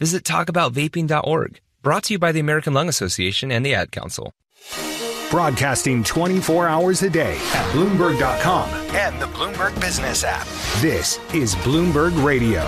visit talkaboutvaping.org. Brought to you by the American Lung Association and the Ad Council. Broadcasting 24 hours a day at Bloomberg.com and the Bloomberg Business app. This is Bloomberg Radio.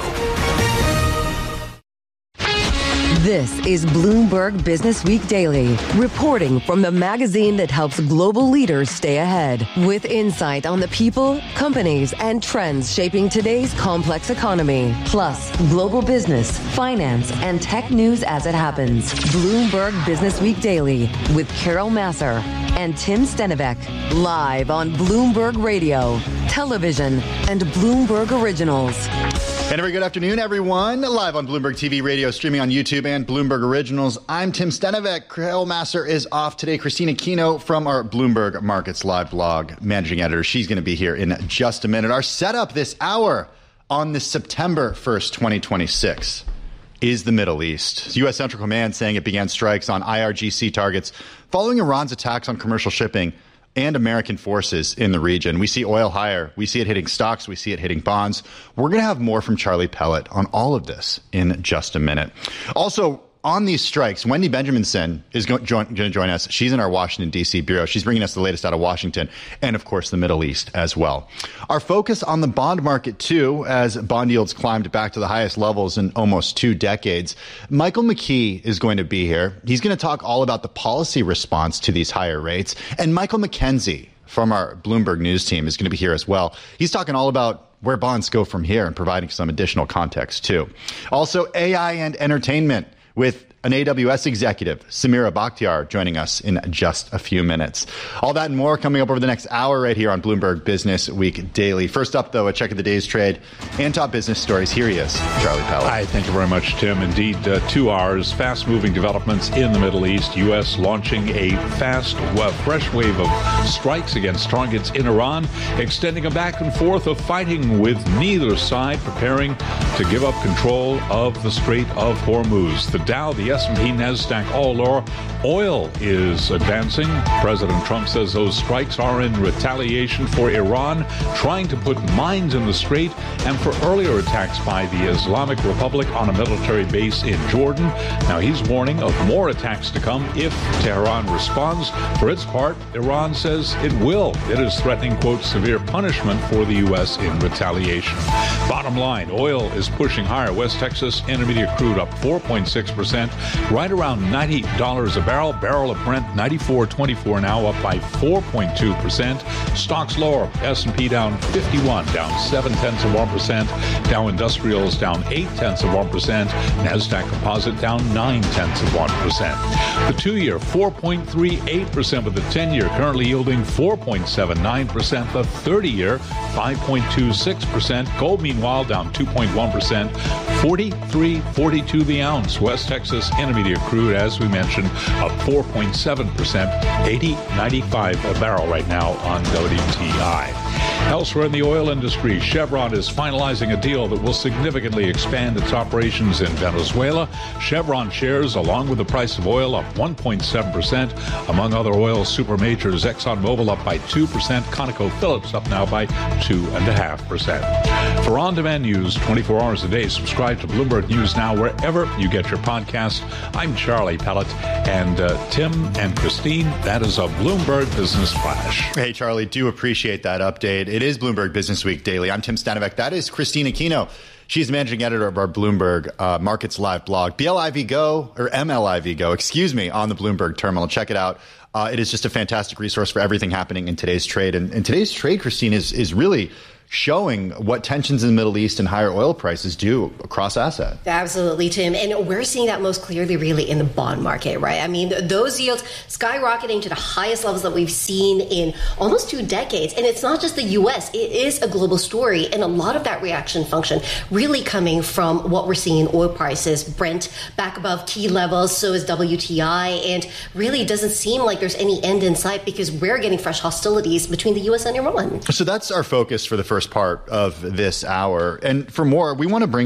This is Bloomberg Business Week Daily, reporting from the magazine that helps global leaders stay ahead, with insight on the people, companies, and trends shaping today's complex economy, plus global business, finance, and tech news as it happens. Bloomberg Business Week Daily with Carol Massar and Tim Stenivek, live on Bloomberg Radio, television, and Bloomberg Originals. And a very good afternoon, everyone. Live on Bloomberg TV Radio, streaming on YouTube and Bloomberg Originals. I'm Tim Stenivek. Carol Massar is off today. Christina Aquino from our Bloomberg Markets Live blog, managing editor. She's going to be here in just a minute. Our setup this hour on this September 1st, 2026 is the Middle East. U.S. Central Command saying it began strikes on IRGC targets following Iran's attacks on commercial shipping and American forces in the region. We see oil higher. We see it hitting stocks. We see it hitting bonds. We're going to have more from Charlie Pellet on all of this in just a minute. Also, on these strikes, Wendy Benjaminson is going to join us. She's in our Washington, D.C. bureau. She's bringing us the latest out of Washington and, of course, the Middle East as well. Our focus on the bond market, too, as bond yields climbed back to the highest levels in almost 2 decades. Michael McKee is going to be here. He's going to talk all about the policy response to these higher rates. And Michael McKenzie from our Bloomberg News team is going to be here as well. He's talking all about where bonds go from here and providing some additional context, too. Also, AI and entertainment, with an AWS executive, Samira Bakhtiar, joining us in just a few minutes. All that and more coming up over the next hour right here on Bloomberg Business Week Daily. First up, though, a check of the day's trade and top business stories. Here he is, Charlie Pellet. Hi, thank you very much, Tim. Indeed, 2 hours, fast-moving developments in the Middle East. U.S. launching a fresh wave of strikes against targets in Iran, extending a back and forth of fighting with neither side preparing to give up control of the Strait of Hormuz. The Dow, the S&P, NASDAQ, all lower. Oil is advancing. President Trump says those strikes are in retaliation for Iran trying to put mines in the strait and for earlier attacks by the Islamic Republic on a military base in Jordan. Now he's warning of more attacks to come if Tehran responds. For its part, Iran says it will. It is threatening, quote, severe punishment for the U.S. in retaliation. Bottom line, oil is pushing higher. West Texas Intermediate crude up 4.6%, right around $90 a barrel. Barrel of Brent, $94.24 now, up by 4.2%. Stocks lower. S&P down 51, down 0.7%. Dow Industrials down 0.8%. NASDAQ Composite down 0.9%. The 2-year, 4.38%, with the 10-year currently yielding 4.79%. The 30-year, 5.26%. Gold, meanwhile, down 2.1%. 43.42 the ounce. West Texas Intermediate crude, as we mentioned, up 4.7%, 80.95 a barrel right now on WTI. Elsewhere in the oil industry, Chevron is finalizing a deal that will significantly expand its operations in Venezuela. Chevron shares, along with the price of oil, up 1.7%. Among other oil super majors, ExxonMobil up by 2%, ConocoPhillips up now by 2.5%. For on-demand news 24 hours a day, subscribe to Bloomberg News Now wherever you get your podcast. I'm Charlie Pellet, and Tim and Christine, that is a Bloomberg Business Flash. Hey, Charlie, do appreciate that update. It is Bloomberg Business Week Daily. I'm Tim Stenivek. That is Christina Aquino. She's the managing editor of our Bloomberg Markets Live blog, MLIV Go, on the Bloomberg terminal. Check it out. It is just a fantastic resource for everything happening in today's trade. And today's trade, Christine, is really showing what tensions in the Middle East and higher oil prices do across assets. Absolutely, Tim. And we're seeing that most clearly really in the bond market, right? I mean, those yields skyrocketing to the highest levels that we've seen in almost 2 decades. And it's not just the U.S. It is a global story. And a lot of that reaction function really coming from what we're seeing in oil prices. Brent back above key levels, so is WTI. And really doesn't seem like there's any end in sight because we're getting fresh hostilities between the U.S. and Iran. So that's our focus for the first part of this hour. And for more, we want to bring